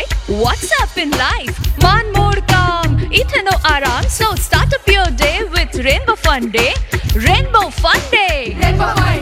like what's up in life. Man more calm, ithe no aram. So start up your day with Rainbow Fun Day. Rainbow Fun Day. Rainbow Fun